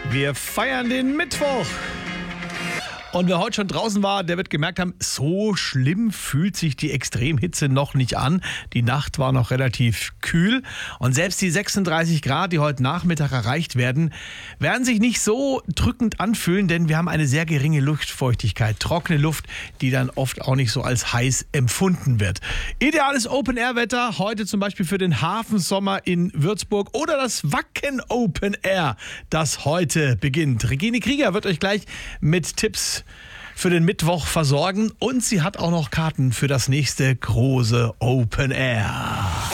Wir feiern den Mittwoch. Und wer heute schon draußen war, der wird gemerkt haben, so schlimm fühlt sich die Extremhitze noch nicht an. Die Nacht war noch relativ kühl. Und selbst die 36 Grad, die heute Nachmittag erreicht werden sich nicht so drückend anfühlen, denn wir haben eine sehr geringe Luftfeuchtigkeit. Trockene Luft, die dann oft auch nicht so als heiß empfunden wird. Ideales Open-Air-Wetter, heute zum Beispiel für den Hafensommer in Würzburg oder das Wacken Open Air, das heute beginnt. Regine Krieger wird euch gleich mit Tipps für den Mittwoch versorgen und sie hat auch noch Karten für das nächste große Open Air.